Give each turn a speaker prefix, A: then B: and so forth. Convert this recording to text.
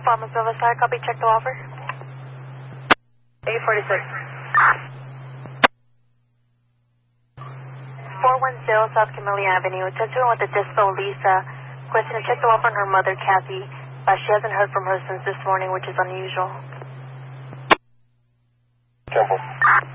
A: Farmers Riverside, copy, check the offer.
B: 846.
A: 410 South Camellia Avenue. Gentleman with the dispo, Lisa. Requesting to check the offer on her mother, Kathy. She hasn't heard from her since this morning, which is unusual.
C: Temple.